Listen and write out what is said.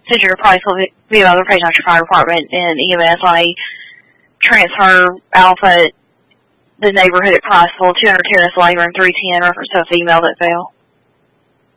Center of Priceville VO Page Country Fire Department and EMS on a transfer Alpha, the neighborhood at Priceville, 200 Terrace Lane, room 310, reference to a female that fell.